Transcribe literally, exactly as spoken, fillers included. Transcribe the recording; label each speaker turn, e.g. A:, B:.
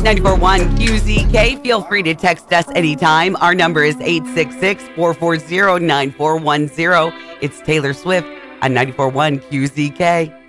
A: ninety-four point one Q Z K. Feel free to text us anytime. Our number is eight six six, four four zero, nine four one zero. It's Taylor Swift on ninety-four point one Q Z K.